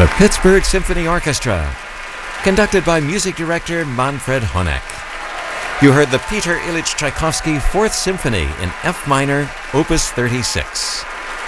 The Pittsburgh Symphony Orchestra, conducted by music director Manfred Honeck. You heard the Peter Ilyich Tchaikovsky Fourth Symphony in F minor, Opus 36.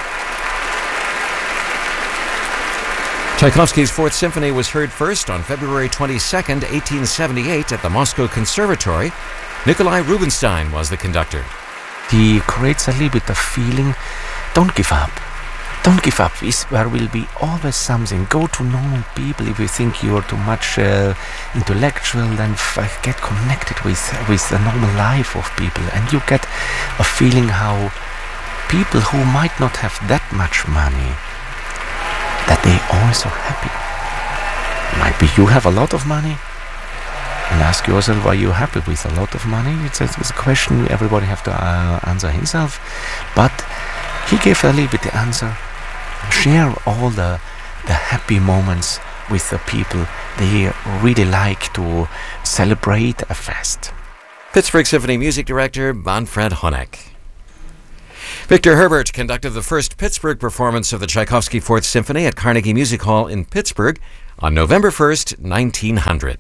Tchaikovsky's Fourth Symphony was heard first on February 22, 1878 at the Moscow Conservatory. Nikolai Rubinstein was the conductor. He creates a little bit of feeling, don't give up. Don't give up. There will be always something. Go to normal people. If you think you are too much intellectual, then get connected with the normal life of people. And you get a feeling how people who might not have that much money, that they are also happy. Might be you have a lot of money, and ask yourself, are you happy with a lot of money? It's a question everybody have to answer himself. But he gave a little bit the answer. Share all the happy moments with the people. They really like to celebrate a fest. Pittsburgh Symphony music director Manfred Honeck. Victor Herbert conducted the first Pittsburgh performance of the Tchaikovsky Fourth Symphony at Carnegie Music Hall in Pittsburgh on November 1st, 1900.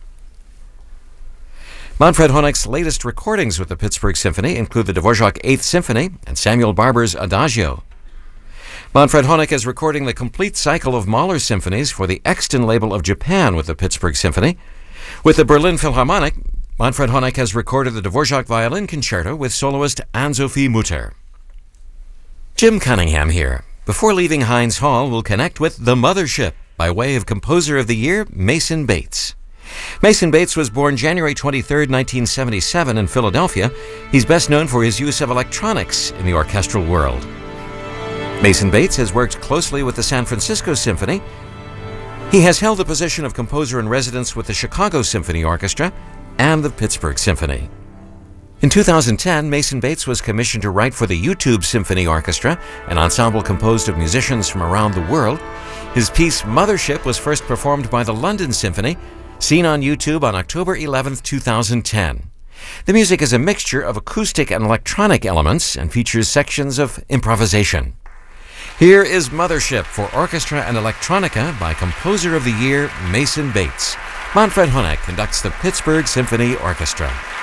Manfred Honeck's latest recordings with the Pittsburgh Symphony include the Dvorak Eighth Symphony and Samuel Barber's Adagio. Manfred Honeck is recording the complete cycle of Mahler's symphonies for the Exton label of Japan with the Pittsburgh Symphony. With the Berlin Philharmonic, Manfred Honeck has recorded the Dvorak Violin Concerto with soloist Anne-Sophie Mutter. Jim Cunningham here. Before leaving Heinz Hall, we'll connect with The Mothership by way of Composer of the Year, Mason Bates. Mason Bates was born January 23, 1977 in Philadelphia. He's best known for his use of electronics in the orchestral world. Mason Bates has worked closely with the San Francisco Symphony. He has held the position of composer-in-residence with the Chicago Symphony Orchestra and the Pittsburgh Symphony. In 2010, Mason Bates was commissioned to write for the YouTube Symphony Orchestra, an ensemble composed of musicians from around the world. His piece Mothership was first performed by the London Symphony, seen on YouTube on October 11, 2010. The music is a mixture of acoustic and electronic elements and features sections of improvisation. Here is Mothership for Orchestra and Electronica by Composer of the Year, Mason Bates. Manfred Honeck conducts the Pittsburgh Symphony Orchestra.